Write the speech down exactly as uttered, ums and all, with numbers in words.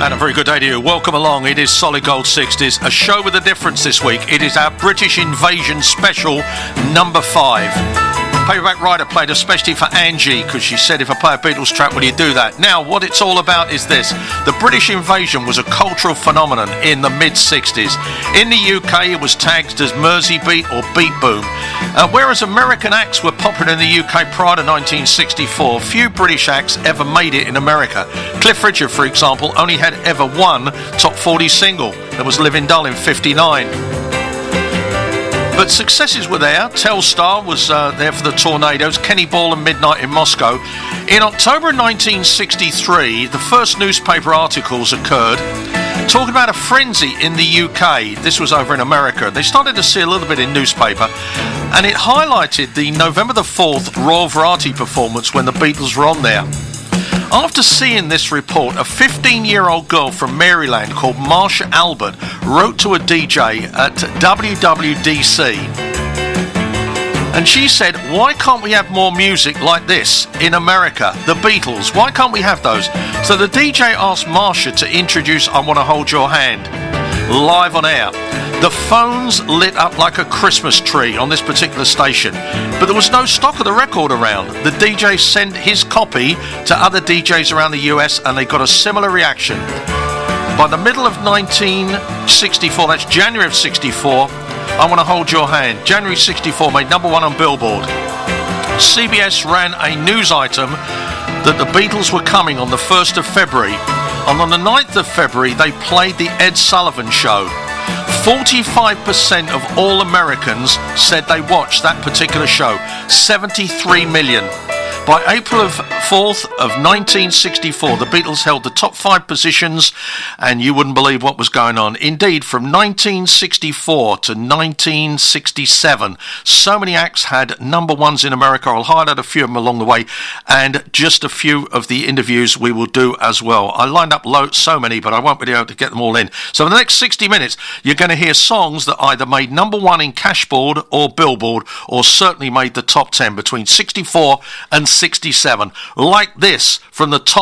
And a very good day to you. Welcome along. It is Solid Gold sixties, a show with a difference this week. It is our British Invasion special number five. Paperback Writer played especially for Angie, because she said, if I play a Beatles track, will you do that? Now, what it's all about is this. The British Invasion was a cultural phenomenon in the mid-sixties. In the U K, it was tagged as Mersey Beat or Beat Boom. Uh, whereas American acts were popular in the U K prior to nineteen sixty-four, few British acts ever made it in America. Cliff Richard, for example, only had ever one top forty single. That was Living Dull in fifty-nine. But successes were there. Telstar was uh, there for the Tornadoes, Kenny Ball and Midnight in Moscow. In October nineteen sixty-three, the first newspaper articles occurred talking about a frenzy in the U K. This was over in America. They started to see a little bit in newspaper, and it highlighted the November the fourth Royal Variety performance when the Beatles were on there. After seeing this report, a fifteen-year-old girl from Maryland called Marsha Albert wrote to a D J at W W D C. And she said, why can't we have more music like this in America? The Beatles, why can't we have those? So the D J asked Marsha to introduce I Want to Hold Your Hand live on air. The phones lit up like a Christmas tree on this particular station, but there was no stock of the record around. The D J sent his copy to other D Js around the U S and they got a similar reaction. By the middle of nineteen sixty-four, that's January of sixty-four, I Want to Hold Your Hand, January sixty-four, made number one on Billboard. C B S ran a news item that the Beatles were coming on the first of February, and on the ninth of February they played the Ed Sullivan Show. forty-five percent of all Americans said they watched that particular show. seventy-three million. By April fourth of nineteen sixty-four, the Beatles held the top five positions, and you wouldn't believe what was going on. Indeed, from nineteen sixty-four to nineteen sixty-seven, so many acts had number ones in America. I'll highlight a few of them along the way, and just a few of the interviews we will do as well. I lined up loads, so many, but I won't be able to get them all in. So in the next sixty minutes, you're going to hear songs that either made number one in Cashboard or Billboard, or certainly made the top ten between sixty-four and sixty-seven, like this from the top